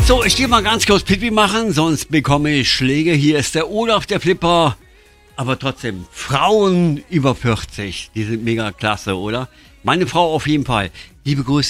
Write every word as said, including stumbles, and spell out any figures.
So, ich gehe mal ganz kurz Pipi machen, sonst bekomme ich Schläge. Hier ist der Olaf, der Flipper. Aber trotzdem, Frauen über vierzig, die sind mega klasse, oder? Meine Frau auf jeden Fall. Liebe Grüße.